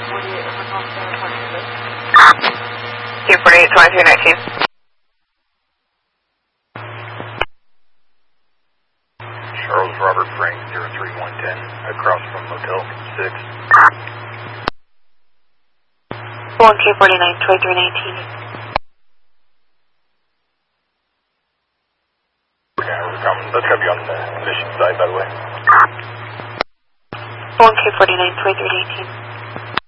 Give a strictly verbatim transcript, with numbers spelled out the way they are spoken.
two forty-eight, twenty-three nineteen. Charles Robert Frank, zero three one ten, across from Motel six. one K forty-nine, twenty-three nineteen. Okay, we're coming. That's going to be on the mission side, by the way. one K forty-nine, twenty-three nineteen.